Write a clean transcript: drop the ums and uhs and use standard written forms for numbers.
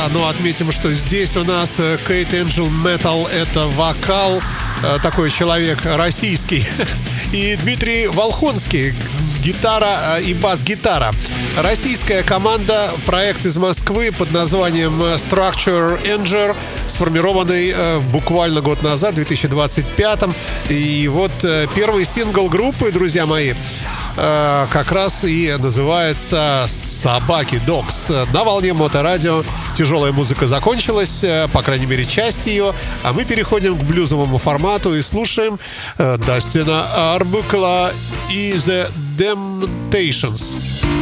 Да, но отметим, что здесь у нас Кейт Энджел Метал — это вокал, такой человек российский. И Дмитрий Волхонский — гитара и бас-гитара. Российская команда, проект из Москвы под названием Structure Anger, сформированный буквально год назад, в 2025. И вот первый сингл группы, друзья мои, как раз и называется «Собаки Dogs». На волне Моторадио тяжелая музыка закончилась, по крайней мере, часть ее, а мы переходим к блюзовому формату и слушаем Дастина Арбукла и The Temptations.